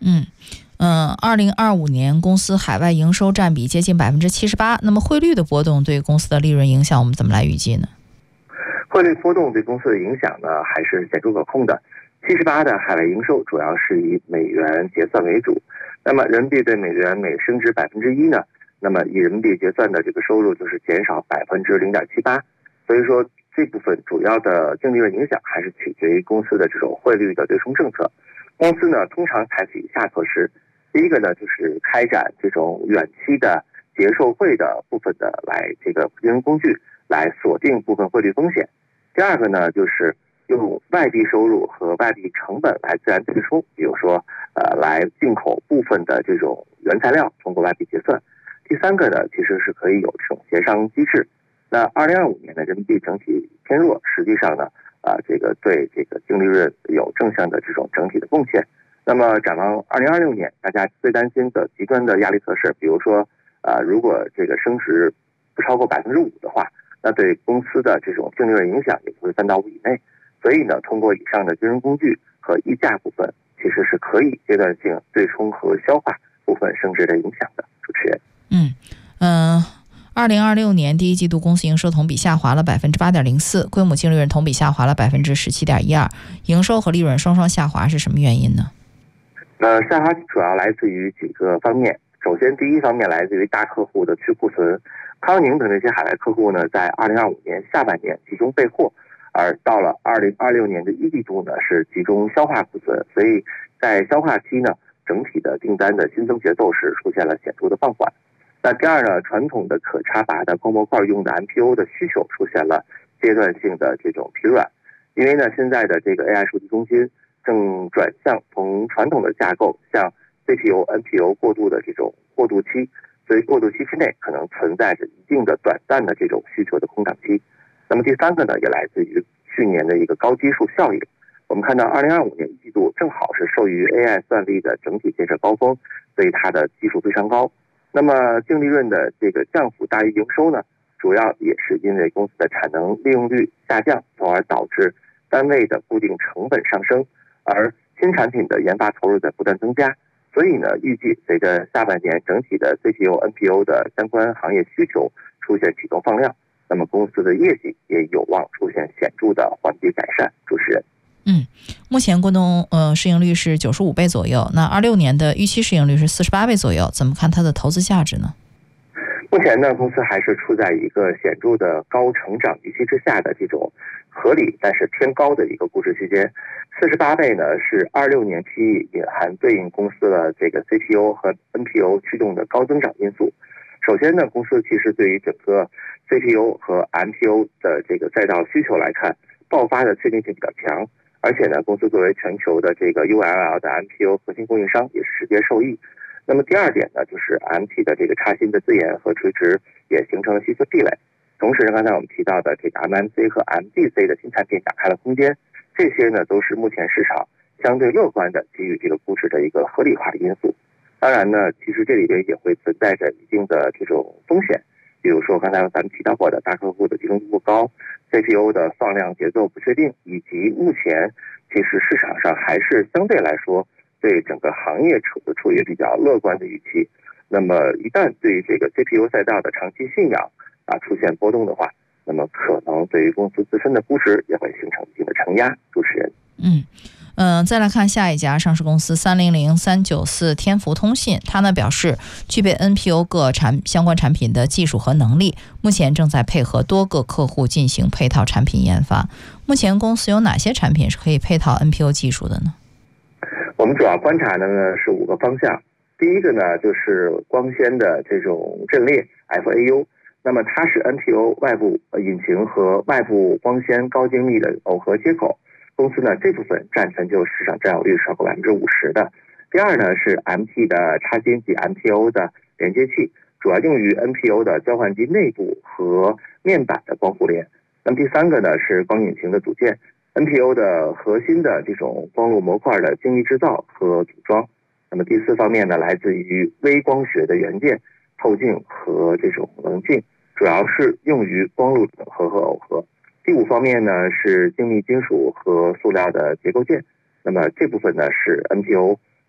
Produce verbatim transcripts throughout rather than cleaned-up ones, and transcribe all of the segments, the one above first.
嗯嗯，二零二五年公司海外营收占比接近百分之七十八，那么汇率的波动对公司的利润影响，我们怎么来预计呢？ 汇率波动对公司的影响呢，还是显著可控的。七十八的海外营收主要是以美元结算为主，那么人民币对美元每升值百分之一呢，那么以人民币结算的这个收入就是减少百分之零点七八，所以说这部分主要的净利润影响还是取决于公司的这种汇率的对冲政策。公司呢通常采取以下措施，第一个呢就是开展这种远期的结售汇的部分的来这个金融工具来锁定部分汇率风险。第二个呢就是用外币收入和外币成本来自然对冲，比如说呃来进口部分的这种原材料通过外币结算。第三个呢其实是可以有这种协商机制。那二零二五年的人民币整体偏弱，实际上呢啊这个对这个净利润有正向的这种整体的贡献。那么展望二零二六年，大家最担心的极端的压力测试，比如说啊如果这个升值不超过百分之五的话，那对公司的这种净利润影响也会三到五以内。所以呢，通过以上的金融工具和溢价部分，其实是可以阶段性对冲和消化部分升值的影响的。主持人， 嗯嗯，二零二六年第一季度公司营收同比下滑了百分之八点零四，规模净利润同比下滑了百分之十七点一二，营收和利润双双下滑，是什么原因呢？ 呃，下滑主要来自于几个方面。首先，第一方面来自于大客户的去库存，康宁等这些海外客户呢，在二零二五年下半年集中备货。而到了二零二六年的一季度呢，是集中消化库存，所以在消化期呢，整体的订单的新增节奏是出现了显著的放缓。那第二呢，传统的可插拔的光模块用的 M P O 的需求出现了阶段性的这种疲软，因为呢，现在的这个 A I 数据中心正转向从传统的架构向 C P U、N P O 过渡的这种过渡期，所以过渡期之内可能存在着一定的短暂的这种需求的空档期。那么第三个呢，也来自于去年的一个高基数效应。我们看到二零二五年一季度正好是受益于 A I 算力的整体建设高峰，所以它的基数非常高。那么净利润的这个降幅大于营收呢，主要也是因为公司的产能利用率下降，从而导致单位的固定成本上升，而新产品的研发投入在不断增加。所以呢，预计随着下半年整体的 C P U、N P O 的相关行业需求出现启动放量，那么公司的业绩也有望出现显著的环比改善。主持人， 嗯，目前滚动呃市盈率是九十五倍左右，那二六年的预期市盈率是四十八倍左右，怎么看它的投资价值呢？ 目前呢，公司还是处在一个显著的高成长预期之下的这种合理但是偏高的一个估值区间。四十八倍呢是二六年 P E 也含对应公司的这个 C P U 和 N P O 驱动的高增长因素。首先呢，公司其实对于整个 C P U 和 M P O 的这个赛道需求来看，爆发的确定性比较强，而且呢，公司作为全球的这个 U L L 的 M P O 核心供应商，也是直接受益。那么第二点呢，就是 M T 的这个插芯的自研和垂直也形成了需求壁垒。同时呢，刚才我们提到的这个 M M C 和 M D C 的新产品打开了空间，这些呢都是目前市场相对乐观的给予这个估值的一个合理化的因素。当然呢，其实这里边也会存在着一定的这种风险，比如说刚才咱们提到过的大客户的集中度不高， C P U 的放量节奏不确定，以及目前其实市场上还是相对来说对整个行业处处于比较乐观的预期。那么一旦对于这个 C P U 赛道的长期信仰啊出现波动的话，那么可能对于公司自身的估值也会形成一定的承压。主持人， 嗯嗯、呃，再来看下一家上市公司三零零三九四天福通信，它呢表示具备 N P O 各产相关产品的技术和能力，目前正在配合多个客户进行配套产品研发。目前公司有哪些产品是可以配套 N P O 技术的呢？ 我们主要观察的呢是五个方向。第一个呢就是光纤的这种阵列 F A U， 那么它是 N P O 外部引擎和外部光纤高精密的耦合接口。公司呢这部分占全球市场占有率超过百分之五十的。第二呢是 M T 的插芯及 M P O 的连接器，主要用于 N P O 的交换机内部和面板的光互联。那么第三个呢是光引擎的组件， N P O 的核心的这种光路模块的精密制造和组装。那么第四方面呢，来自于微光学的元件、透镜和这种棱镜，主要是用于光路整合和耦合。第五方面呢是精密金属和塑料的结构件，那么这部分呢是 N P O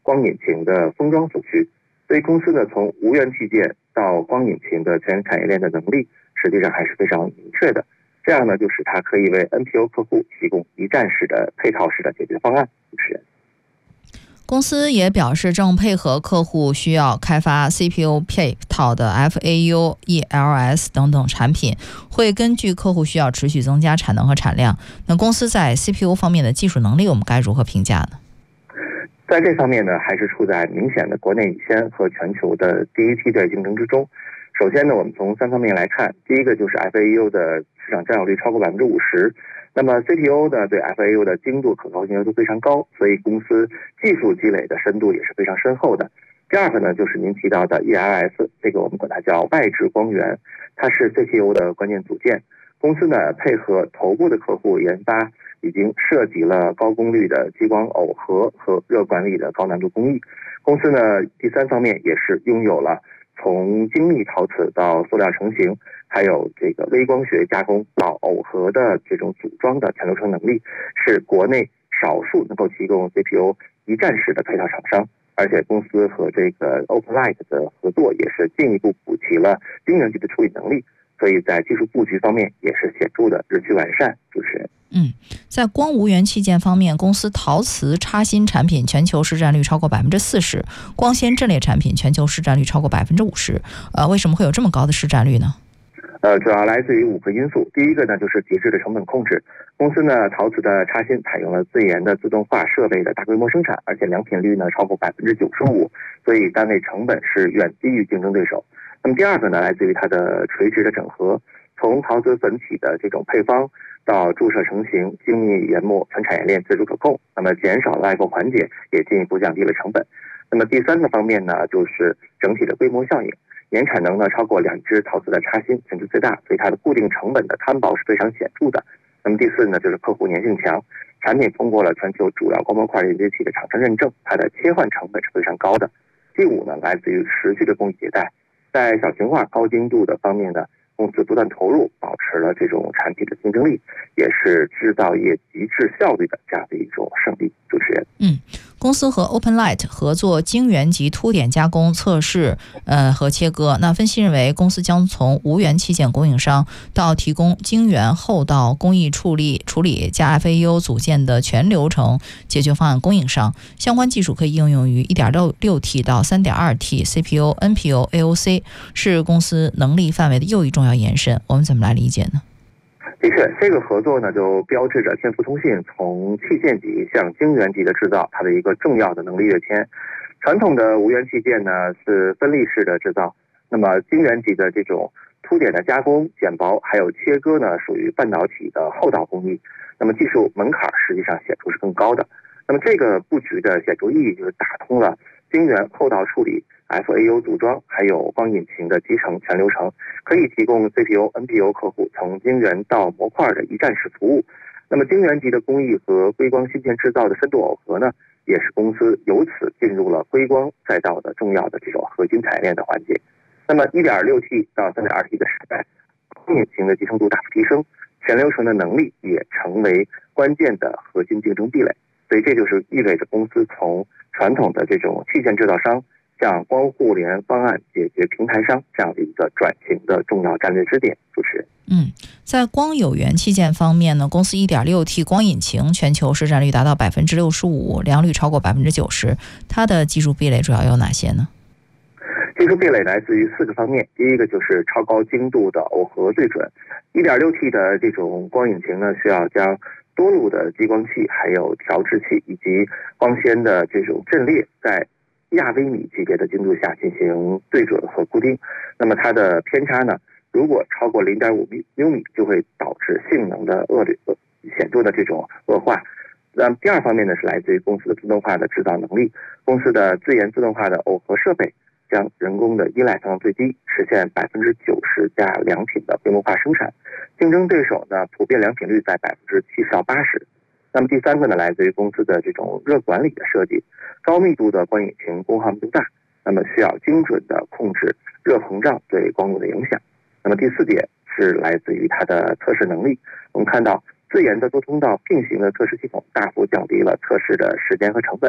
光引擎的封装所需。所以公司呢，从无源器件到光引擎的全产业链的能力，实际上还是非常明确的。这样呢，就使它可以为 N P O 客户提供一站式的配套式的解决方案。主持人。 公司也表示，正配合客户需要开发 C P U 配套的 F A U、E L S 等等产品，会根据客户需要持续增加产能和产量。那公司在 C P U 方面的技术能力，我们该如何评价呢？ 在这方面呢，还是处在明显的国内领先和全球的第一梯队竞争之中。首先呢，我们从三方面来看，第一个就是 F A U 的市场占有率超过百分之五十。那么 C P U 呢，对 F A U 的精度可靠性要求非常高，所以公司技术积累的深度也是非常深厚的。第二个呢，就是您提到的 E L S， 这个我们管它叫外置光源，它是 C P U 的关键组件。公司呢，配合头部的客户研发，已经涉及了高功率的激光耦合和热管理的高难度工艺。公司呢，第三方面也是拥有了从精密陶瓷到塑料成型，还有这个微光学加工到耦合的这种组装的全流程能力，是国内少数能够提供 C P U 一站式的配套厂商。而且公司和这个 OpenLight 的合作也是进一步补齐了晶圆级的处理能力，所以在技术布局方面也是显著的日趋完善。主持人。 嗯，在光无源器件方面，公司陶瓷插芯产品全球市占率超过百分之四十，光纤阵列产品全球市占率超过百分之五十。呃，为什么会有这么高的市占率呢？ 呃，主要来自于五个因素。第一个呢，就是极致的成本控制。公司呢，陶瓷的插芯采用了自研的自动化设备的大规模生产，而且良品率呢超过百分之九十五，所以单位成本是远低于竞争对手。那么第二个呢，来自于它的垂直的整合，从陶瓷粉体的这种配方到注射成型、精密研磨，全产业链自主可控，那么减少了外购环节，也进一步降低了成本。那么第三个方面呢，就是整体的规模效应。年产能呢超过两只陶瓷的插芯，全球最大，所以它的固定成本的摊薄是非常显著的。那么第四呢，就是客户粘性强，产品通过了全球主要光模块连接器的厂商认证，它的切换成本是非常高的。第五呢，来自于持续的工艺迭代，在小型化、高精度的方面呢，公司不断投入，保持了这种产品的竞争力，也是制造业极致效率的这样的一种胜利。主持人。 嗯，公司和 OpenLight 合作晶圆级凸点加工测试呃和切割。那分析认为，公司将从无源器件供应商到提供晶圆后到工艺处理处理加 F A U 组件的全流程解决方案供应商。相关技术可以应用于 一点六 T 到 三点二 T C P U、N P U、A O C， 是公司能力范围的又一重要延伸。我们怎么来理解呢？ 的确，这个合作呢，就标志着天福通信从器件级向晶圆级的制造，它的一个重要的能力跃迁。传统的无源器件呢是分立式的制造，那么晶圆级的这种凸点的加工、剪薄还有切割呢，属于半导体的后导工艺，那么技术门槛实际上显著是更高的。那么这个布局的显著意义就是打通了晶圆后导处理、F A U 组装还有光引擎的集成全流程，可以提供 C P U、N P U 客户从晶圆到模块的一站式服务。那么晶圆级的工艺和硅光芯片制造的深度耦合呢，也是公司由此进入了硅光赛道的重要的这种核心产业链的环节。那么 一点六 T 到 三点二 T 的时代，光引擎的集成度大幅提升，全流程的能力也成为关键的核心竞争壁垒。所以这就是意味着公司从传统的这种器件制造商向光互联方案解决平台商这样的一个转型的重要战略支点。主持人。 嗯，在光有源器件方面呢，公司 一点六 T 光引擎全球市占率达到百分之六十五，良率超过百分之九十。它的技术壁垒主要有哪些呢？ 技术壁垒来自于四个方面，第一个就是超高精度的耦合对准。一点六 T 的这种光引擎呢，需要将多路的激光器、还有调制器以及光纤的这种阵列，在亚微米级别的精度下进行对准和固定。那么它的偏差呢，如果超过 零点五 微米，就会导致性能的恶劣、显著的这种恶化。那么第二方面呢，是来自于公司的自动化的制造能力。公司的自研自动化的耦合设备将人工的依赖降到最低，实现百分之九十加良品的规模化生产。竞争对手呢，普遍良品率在百分之七十到八十。那么第三个呢，来自于公司的这种热管理的设计，高密度的光引擎功耗密度大，那么需要精准的控制热膨胀对光路的影响。那么第四点是来自于它的测试能力。我们看到自研的多通道并行的测试系统大幅降低了测试的时间和成本。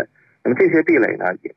那么这些壁垒呢，也